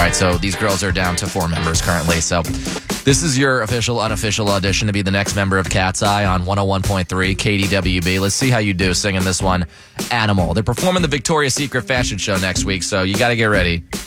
right, so these girls are down to 4 members currently. So this is your official, unofficial audition to be the next member of Cat's Eye on 101.3 KDWB. Let's see how you do singing this one, Animal. They're performing the Victoria's Secret fashion show next week, so you got to get ready.